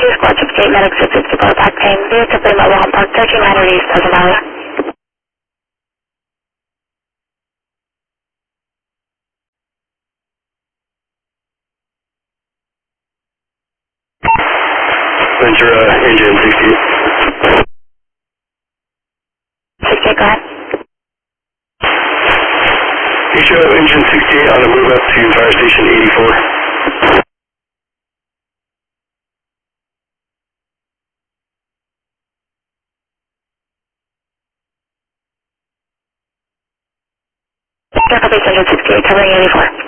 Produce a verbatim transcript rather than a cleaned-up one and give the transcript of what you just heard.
two, Squad sixty-eight, Medic six sixty-four, back pain, vehicle three mobile home park, thirteen minor east, Pleasant Valley. Ventura, engine sixty-eight. sixty-eight, go ahead. You show engine sixty-eight on the move up to fire station eighty-four. Copy, engine sixty-eight, covering eighty-four.